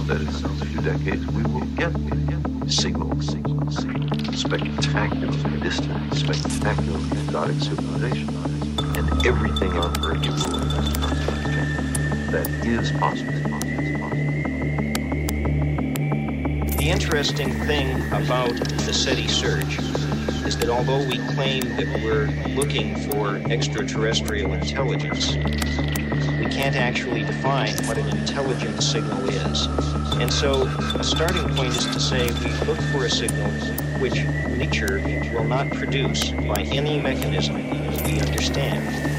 that in a few decades we will get signals, spectacular, distant, spectacular exotic civilization, and everything on Earth will change. That is possible. The interesting thing about the SETI search is that although we claim that we're looking for extraterrestrial intelligence, we can't actually define what an intelligent signal is. And so a starting point is to say we look for a signal which nature will not produce by any mechanism we understand.